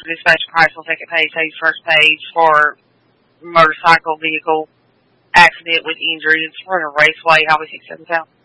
dispatch price on second page, page first page for motorcycle vehicle accident with injury. It's for a raceway, Highway 670 South.